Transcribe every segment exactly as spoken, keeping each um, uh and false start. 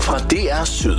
fra D R Syd.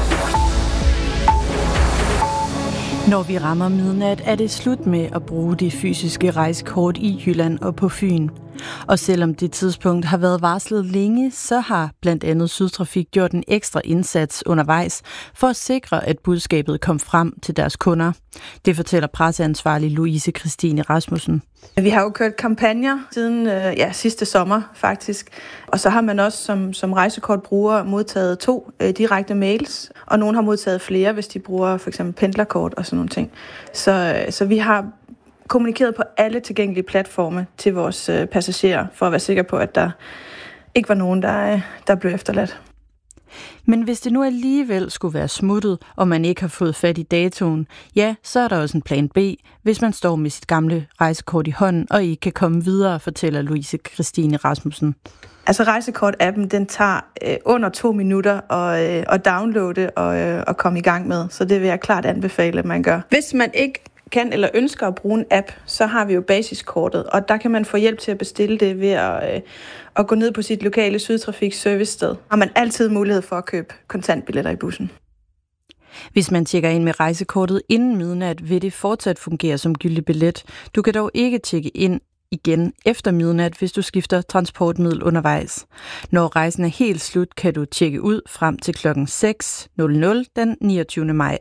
Når vi rammer midnat, er det slut med at bruge de fysiske rejsekort i Jylland og på Fyn. Og selvom det tidspunkt har været varslet længe, så har blandt andet Sydtrafik gjort en ekstra indsats undervejs for at sikre, at budskabet kom frem til deres kunder. Det fortæller presseansvarlig Louise Christine Rasmussen. Vi har jo kørt kampagner siden ja, sidste sommer faktisk, og så har man også som, som rejsekortbruger modtaget to øh, direkte mails, og nogen har modtaget flere, hvis de bruger for eksempel pendlerkort og sådan nogle ting. Så, så vi har kommunikeret på alle tilgængelige platforme til vores øh, passagerer, for at være sikre på, at der ikke var nogen, der, øh, der blev efterladt. Men hvis det nu alligevel skulle være smuttet, og man ikke har fået fat i datoen, ja, så er der også en plan B, hvis man står med sit gamle rejsekort i hånden og ikke kan komme videre, fortæller Louise Christine Rasmussen. Altså rejsekort-appen, den tager øh, under to minutter at, øh, at downloade og, øh, og komme i gang med, så det vil jeg klart anbefale, at man gør. Hvis man ikke kan eller ønsker at bruge en app, så har vi jo basiskortet, og der kan man få hjælp til at bestille det ved at, øh, at gå ned på sit lokale Sydtrafik servicested. Har man altid mulighed for at købe kontantbilletter i bussen. Hvis man tjekker ind med rejsekortet inden midnat, vil det fortsat fungere som gyldig billet. Du kan dog ikke tjekke ind igen efter midnat, hvis du skifter transportmiddel undervejs. Når rejsen er helt slut, kan du tjekke ud frem til klokken seks den niogtyvende maj.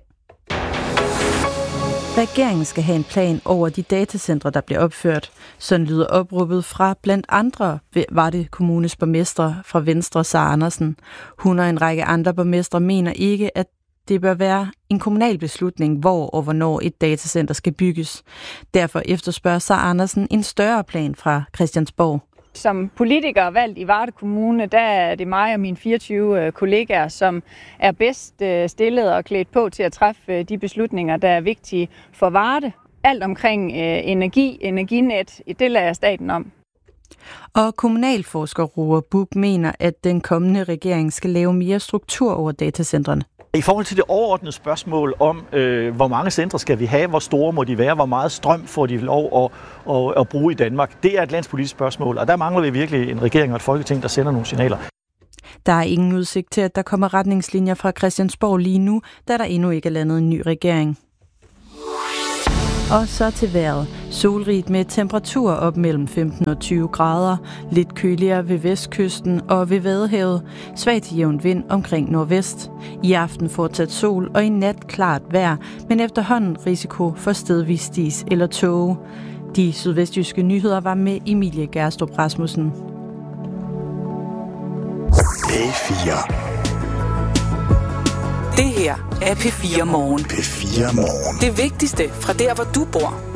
Regeringen skal have en plan over de datacentre, der bliver opført. Sådan lyder opråbet fra blandt andre var det kommunes borgmestre fra Venstre, Sara Andersen. Hun og en række andre borgmestre mener ikke, at det bør være en kommunal beslutning, hvor og hvornår et datacenter skal bygges. Derfor efterspørger Sara Andersen en større plan fra Christiansborg. Som politiker valgt i Varde Kommune, der er det mig og mine fireogtyve kollegaer, som er bedst stillet og klædt på til at træffe de beslutninger, der er vigtige for Varde. Alt omkring energi, energinet, det lader jeg staten om. Og kommunalforsker Roar Buch mener, at den kommende regering skal lave mere struktur over datacentrene. I forhold til det overordnede spørgsmål om, øh, hvor mange centre skal vi have, hvor store må de være, hvor meget strøm får de lov at, at, at bruge i Danmark, det er et landspolitisk spørgsmål, og der mangler vi virkelig en regering og et folketing, der sender nogle signaler. Der er ingen udsigt til, at der kommer retningslinjer fra Christiansborg lige nu, da der endnu ikke er landet en ny regering. Og så til vejret. Solrigt med temperatur op mellem femten og tyve grader. Lidt køligere ved vestkysten og ved Vadehavet. Svag til jævn vind omkring nordvest. I aften fortsat sol og i nat klart vejr, men efterhånden risiko for stedvis dis eller tåge. De sydvestjyske nyheder var med Emilie Gerstrup Rasmussen. P fire. Det her er P fire Morgen. P fire Morgen. Det vigtigste fra der, hvor du bor.